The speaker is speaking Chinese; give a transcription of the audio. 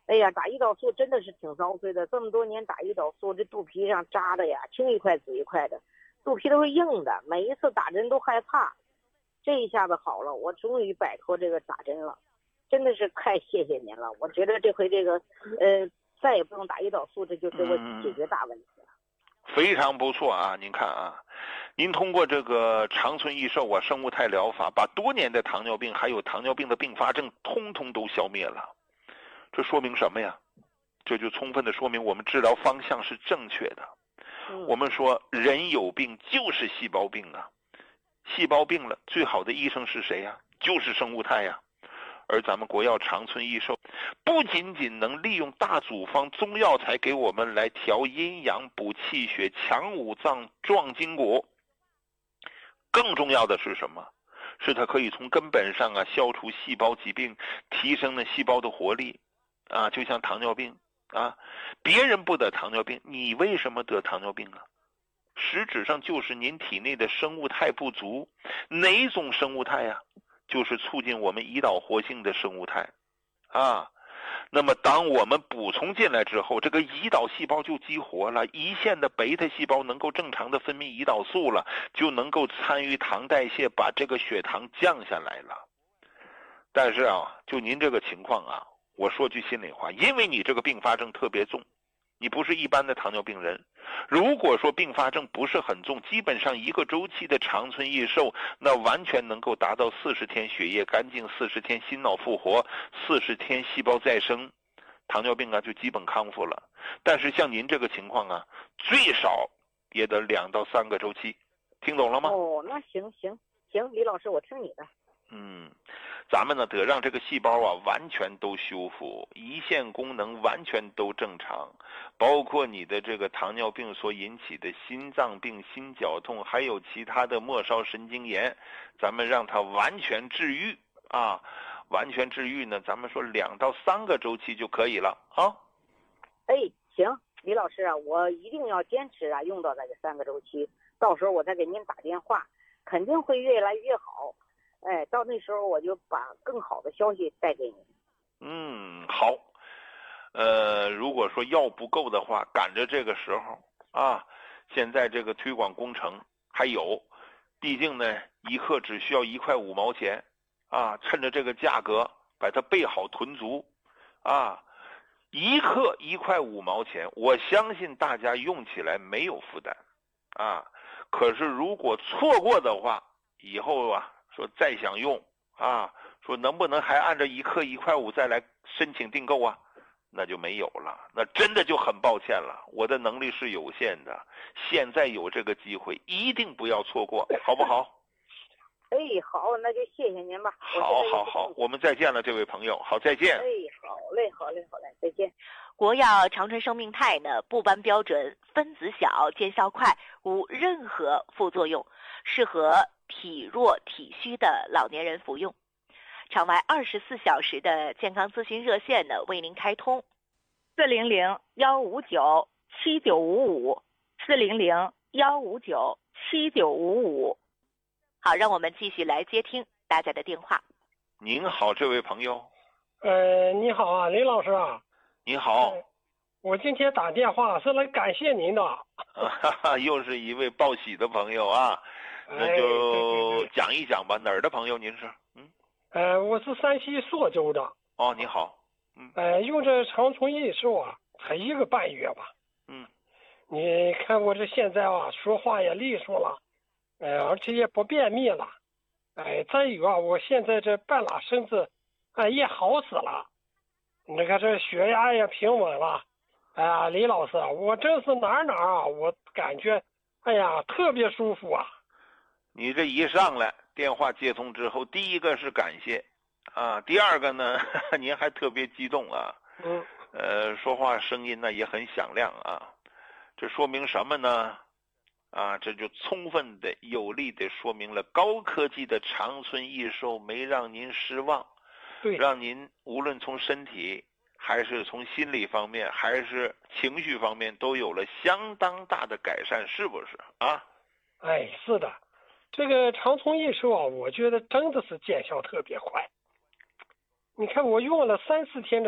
哎呀，打胰岛素真的是挺遭罪的，这么多年打胰岛素，这肚皮上扎的呀，青一块紫一块的，肚皮都是硬的，每一次打针都害怕。这一下子好了，我终于摆脱这个打针了，真的是太谢谢您了。我觉得这回这个再也不用打胰岛素，这就给我解决大问题了。 非常不错啊！您看啊，您通过这个长春益寿啊生物肽疗法，把多年的糖尿病还有糖尿病的并发症通通都消灭了。这说明什么呀？这就充分的说明我们治疗方向是正确的。我们说人有病就是细胞病啊，细胞病了，最好的医生是谁呀？就是生物肽呀。而咱们国药长春益寿不仅仅能利用大组方中药材给我们来调阴阳、补气血、强五脏、壮筋骨，更重要的是什么？是它可以从根本上啊消除细胞疾病，提升了细胞的活力啊。就像糖尿病啊，别人不得糖尿病，你为什么得糖尿病啊？实质上就是您体内的生物肽不足。哪种生物肽呀？就是促进我们胰岛活性的生物肽啊。那么当我们补充进来之后，这个胰岛细胞就激活了，胰腺的贝塔细胞能够正常的分泌胰岛素了，就能够参与糖代谢，把这个血糖降下来了。但是啊，就您这个情况啊，我说句心里话，因为你这个并发症特别重，你不是一般的糖尿病人。如果说并发症不是很重，基本上一个周期的长春益寿，那完全能够达到40天血液干净，40天心脑复活，40天细胞再生，糖尿病啊就基本康复了。但是像您这个情况啊，最少也得2到3个周期，听懂了吗？ 哦，那行，李老师，我听你的。 咱们呢得让这个细胞啊完全都修复，胰腺功能完全都正常，包括你的这个糖尿病所引起的心脏病、心绞痛，还有其他的末梢神经炎，咱们让它完全治愈啊。完全治愈呢，咱们说2到3个周期就可以了啊。 哎，行，李老师啊，我一定要坚持啊，用到那个3个周期，到时候我再给您打电话，肯定会越来越好。哎，到那时候我就把更好的消息带给你。 好。如果说药不够的话，赶着这个时候啊，现在这个推广工程还有，毕竟呢1克只需要1块5毛钱啊，趁着这个价格把它备好囤足啊。1克1块5毛钱，我相信大家用起来没有负担啊。可是如果错过的话，以后啊说再想用啊，说能不能还按照1克1块5再来申请订购啊，那就没有了，那真的就很抱歉了，我的能力是有限的。现在有这个机会，一定不要错过，好不好？ 哎，好，那就谢谢您吧。 好，我们再见了，这位朋友。好，再见。 哎，好嘞，再见。 国药长春生命肽呢，不搬标准，分子小，见效快，无任何副作用，适合体弱体虚的老年人服用。场外24小时的健康咨询热线呢，为您开通，400-159-7955，400-159-7955。好，让我们继续来接听大家的电话。 您好，这位朋友。 你好啊，林老师啊。 你好。 我今天打电话是来感谢您的。 又是一位报喜的朋友啊。那就讲一讲吧。哪儿的朋友您是？ 我是山西朔州的。 哦，你好。 用这长春益寿啊，才1个半月吧。你看我这现在啊，说话也利索了，而且也不便秘了。再有啊，我现在这半拉身子，也好使了。你看这血压也平稳了。哎呀，李老师，我真是哪儿啊，我感觉，哎呀，特别舒服啊。 你这一上来电话接通之后，第一个是感谢啊，第二个呢，您还特别激动啊。说话声音呢也很响亮啊。这说明什么呢？这就充分的有力的说明了高科技的长春益寿没让您失望， 对， 让您无论从身体还是从心理方面还是情绪方面都有了相当大的改善，是不是啊？ 是的，这个长春益寿啊，我觉得真的是见效特别快。你看我用了3-4天的